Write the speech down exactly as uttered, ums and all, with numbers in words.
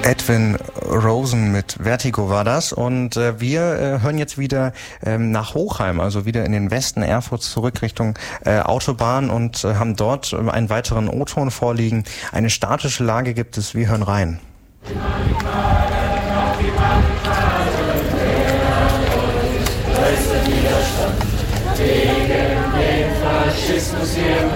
Edwin Rosen mit Vertigo war das, und äh, wir äh, hören jetzt wieder ähm, nach Hochheim, also wieder in den Westen Erfurts zurück Richtung äh, Autobahn, und äh, haben dort einen weiteren O-Ton vorliegen. Eine statische Lage gibt es, wir hören rein.